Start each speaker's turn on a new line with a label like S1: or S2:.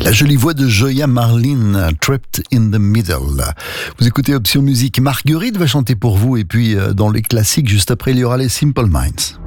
S1: La jolie voix de Joya Marlin, Trapped in the Middle. Vous écoutez Option Musique. Marguerite va chanter pour vous et puis dans les classiques, juste après, il y aura les Simple Minds.